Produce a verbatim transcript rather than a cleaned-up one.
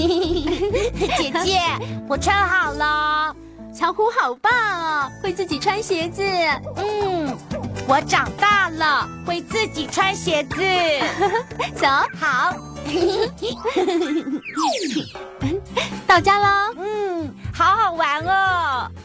姐姐，我穿好了。 巧虎好棒哦，会自己穿鞋子。 嗯，我长大了，会自己穿鞋子。 走， 好。 到家喽。 嗯，好好玩哦。